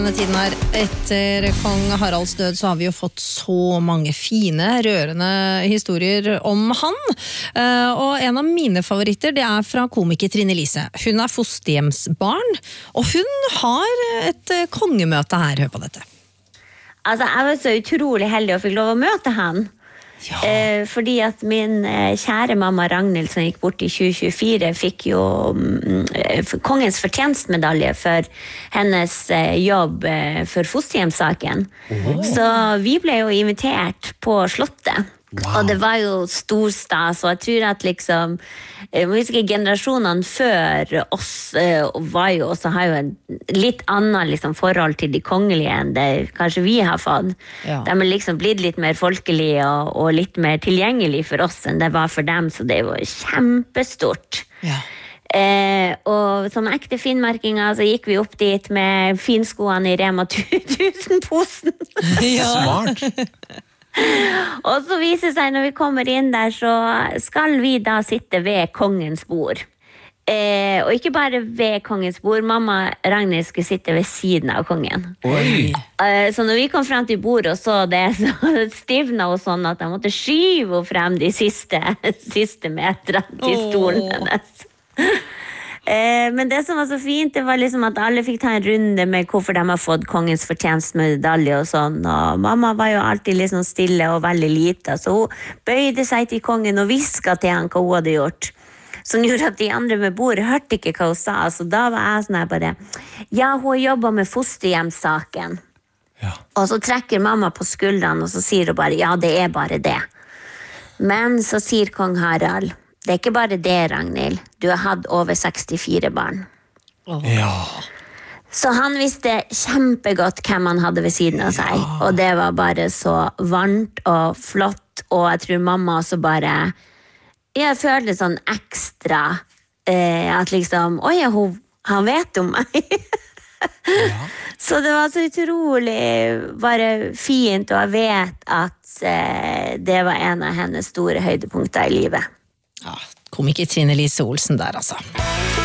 Denne tiden her, etter kong Haralds død, så har vi jo fått så mange fine, rørende historier om han. Og en av mine favoritter, det er fra komiker Trine Lise. Hun er fosterhjemsbarn, og hun har et kongemøte her. Hør på dette. Altså, jeg var så utrolig heldig å fikk lov å møte han. Ja. Fordi at min kjære mamma Ragnhild som gikk bort i 2024 fikk jo kongens fortjenstmedalje for hennes jobb for fosterhjemssaken. Så vi ble jo invitert på slottet. Wow. Og det var jo storstas, og jeg tror at liksom generasjonene før oss var jo også, har jo en litt annet liksom, forhold til de kongelige enn det kanskje vi har fått. Ja. De har liksom blitt litt mer folkelige og litt mer tilgjengelige for oss enn det var for dem, så det var kjempestort. Ja. Og som ekte finnmarkinger så gikk vi opp dit med finskoene i Rema 1000-posen. Ja. Smart! Og så viser det seg når vi kommer inn der, så skal vi da sitte ved kongens bord. Og ikke bare ved kongens bord, mamma Ragnhild skulle sitte ved siden av kongen. Så når vi kom frem til bordet og så det, så stivna hun sånn at jeg måtte skyve henne frem de siste meterne til stolen hennes. Men det som var så fint, det var liksom at alle fikk ta en runde med hvorfor de har fått kongens fortjenstmedalje og sånn, og mamma var jo alltid liksom stille og veldig lite, så hun bøyde seg til kongen og visket til han hva hun hadde gjort, som gjorde at de andre med bordet hørte ikke hva hun sa, så da var jeg sånn her bare, ja, hun jobbet med fosterhjemssaken, ja. Og så trekker mamma på skuldrene, og så sier hun bare, ja, det er bare det, men så sier kong Harald, det er ikke bare det, Ragnhild. Du har hatt over 64 barn. Ja. Så han visste kjempegodt hvem han hadde ved siden av seg. Ja. Og det var bare så varmt og flott. Og jeg tror mamma også bare... Jeg følte sånn ekstra at liksom... Oi, han vet om meg. Ja. Så det var så utrolig bare fint. Og jeg vet at det var en av hennes store høydepunkter i livet. Ja, komiker Trine Lise Olsen der, altså.